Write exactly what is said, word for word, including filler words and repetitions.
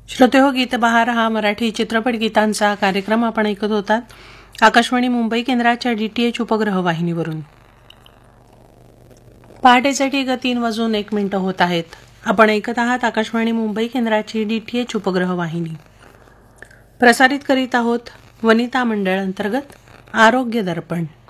श्रोतेहो, गीतबहार हा मराठी चित्रपट गीतांचा कार्यक्रम आपण ऐकत होतात आकाशवाणी मुंबई केंद्राच्या डी टी एच उपग्रह वाहिनीवरून. पहाटेसाठी ग तीन वाजून एक मिनिटं होत आहेत. आपण ऐकत आहात आकाशवाणी मुंबई केंद्राची डी टी एच उपग्रह वाहिनी. प्रसारित करीत आहोत वनिता मंडळ अंतर्गत आरोग्य दर्पण.